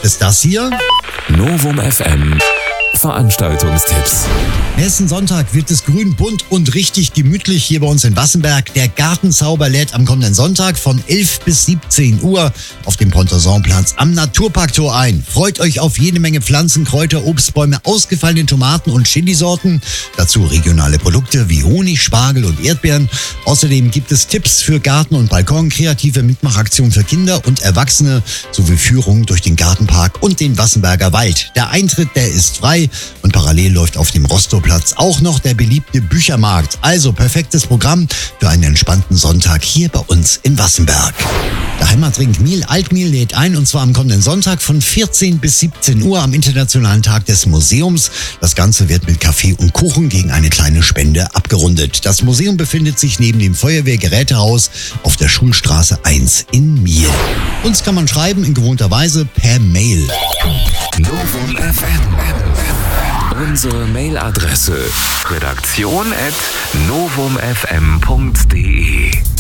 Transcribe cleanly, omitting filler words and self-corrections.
gibt es das hier. Novum FM Veranstaltungstipps. Nächsten Sonntag wird es grün, bunt und richtig gemütlich hier bei uns in Wassenberg. Der Gartenzauber lädt am kommenden Sonntag von 11 bis 17 Uhr auf dem Pontorson-Platz am Naturparktor ein. Freut euch auf jede Menge Pflanzen, Kräuter, Obstbäume, ausgefallene Tomaten und Chilisorten. Dazu regionale Produkte wie Honig, Spargel und Erdbeeren. Außerdem gibt es Tipps für Garten und Balkon, kreative Mitmachaktionen für Kinder und Erwachsene sowie Führungen durch den Gartenpark und den Wassenberger Wald. Der Eintritt, der ist frei und parallel läuft auf dem Rostowplatz auch noch der beliebte Büchermarkt. Also perfektes Programm für einen entspannten Sonntag hier bei uns in Wassenberg. Der Heimatring Miel Altmiel lädt ein und zwar am kommenden Sonntag von 14 bis 17 Uhr am Internationalen Tag des Museums. Das Ganze wird mit Kaffee und Kuchen gegen eine kleine Spende abgerundet. Das Museum befindet sich neben dem Feuerwehrgerätehaus auf der Schulstraße 1 in Miel. Uns kann man schreiben in gewohnter Weise per Mail. Novum FM. Unsere Mailadresse redaktion@novumfm.de